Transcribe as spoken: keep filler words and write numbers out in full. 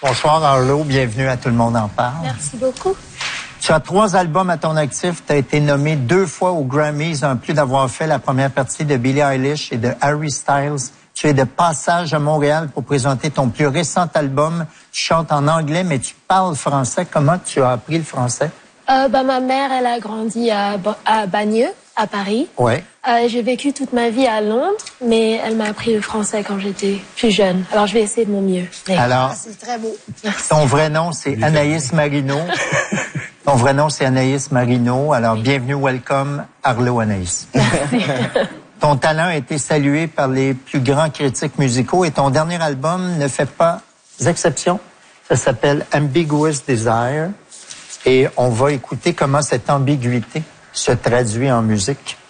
Bonsoir Arlo, bienvenue à Tout le monde en parle. Merci beaucoup. Tu as trois albums à ton actif. Tu as été nommé deux fois aux Grammys, en plus d'avoir fait la première partie de Billie Eilish et de Harry Styles. Tu es de passage à Montréal pour présenter ton plus récent album. Tu chantes en anglais, mais tu parles français. Comment tu as appris le français? Euh, bah, ma mère, elle a grandi à, à Bagneux, à Paris. Ouais. Euh, j'ai vécu toute ma vie à Londres, mais elle m'a appris le français quand j'étais plus jeune. Alors, je vais essayer de mon mieux. Mais... Alors, ah, c'est très beau. Merci. Ton vrai nom, c'est Anaïs Marino. Ton vrai nom, c'est Anaïs Marino. Alors, bienvenue, welcome, Arlo Anaïs. Merci. Ton talent a été salué par les plus grands critiques musicaux et ton dernier album ne fait pas exception. Ça s'appelle Ambiguous Desire et on va écouter comment cette ambiguïté se traduit en musique.